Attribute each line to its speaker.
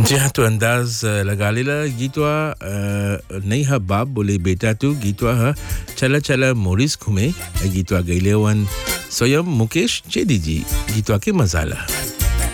Speaker 1: जी हाँ तो अंदाज लगा लेला गीतवा नहीं हा बाप बोले बेटा तू गीतवा हा चला चला मोरिस घूमे गीतवा गईले वन स्वयं मुकेश चेदी जी गीतवा के मजाला